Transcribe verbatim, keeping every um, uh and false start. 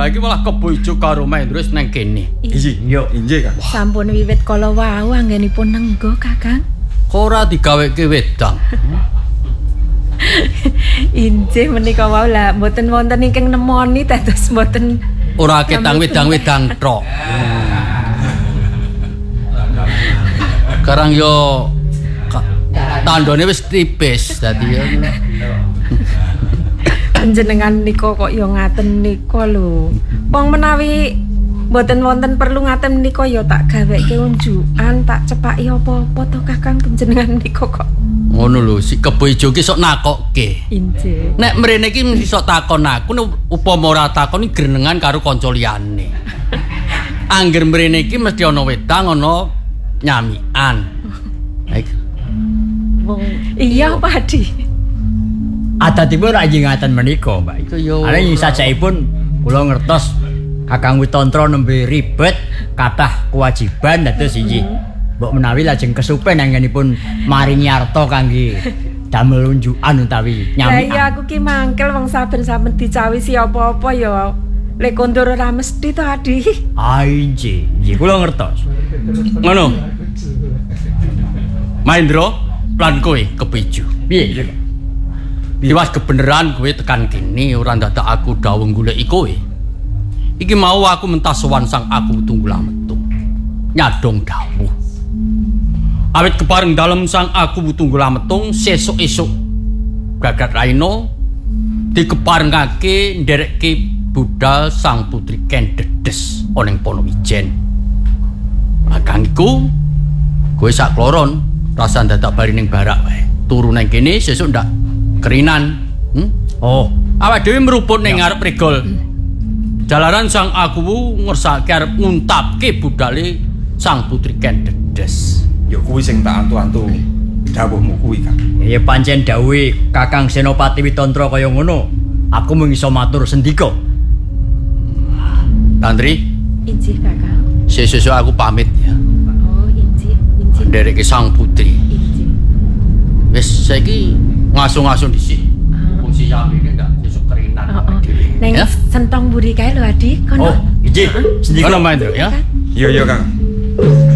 Lah iki malah kebojo karo Mahendra wis nang kene. Injih, yo injih, Kang. Sampun wiwit kala wau anggenipun nenggo, Kakang. Kok ora digaweke wedang? Injih menika wau lah mboten wonten ingkang nemoni dados mboten ora ketang wedang-wedang tok. Sekarang yo tandone wis tipis dadi yo. Panjenengan nika kok yo ngaten nika lho. Wong menawi mboten wonten perlu ngaten nika yo tak gaweke unjukan, tak cepaki apa-apa to Kakang panjenengan nika kok. Ngono lho, si kebojo ki sok nakokke. Injih. Nek mrene iki mesti sok takon aku, upama ora takon iki grenengan karo kanca liyane. Angger mrene iki mesti ana wedang, ana nyamikan. Baik. Wong iya Pak Adi. Adatipun rak ngaten menika, Mbak. Itu yo. Ana ing sajaipun kula ngertos Kakang Witantra nembe ribet kathah kewajiban dados injih. Mbok menawi lajeng kesupen anggenipun maringi arta kangge damel unjukan utawi nyamikan. Lah iya aku ki mangkel wong saben-saben dicawisi apa-apa ya lek kondur ora mesti to Adi. Ah injih, injih kula ngertos. Ngono. Mahendra, plan kowe kepijo. Piye? Diwas kebeneran kowe tekan kene ora ndadak aku dawuh goleki kowe. Iki mau aku mentas sowan sang aku Tunggul Ametung. Nyadong dawuh. Awit kepareng dalem sang aku Tunggul Ametung sesuk-esuk Gagat Raina dikeparengake nderekke budal sang putri Ken Dedes ana ing Ponowijen. Akang iku kowe sak kloron rasa dadak bali ning barak wae. Turu nang kene sesuk ndak kerinan. Hmm? Oh, awake dhewe meruput ning ngarep regol. Jalaran sang aku ngersake arep nguntapke budale sang putri Ken Dedes. Yo kuwi sing tak antu-antu dawuhmu kuwi, Kang. ya pancen dawuhe Kakang Senopati Witantra kaya ngono. Aku mung iso matur sendika. Tantri, Injih Kakang. sesuk aku pamit ya. Oh, injih, injih. Ndereke sang putri. Injih. Wis saiki ngaso-ngaso dhisik. Wong siyame iki ndak sesuk kerinan Oh, oh. dhewe. Neng Ya? sentong buri kae lho Adi, kono. Oh, injih. Sendika. Kono Mahendra ya. Iya, iya, Kang.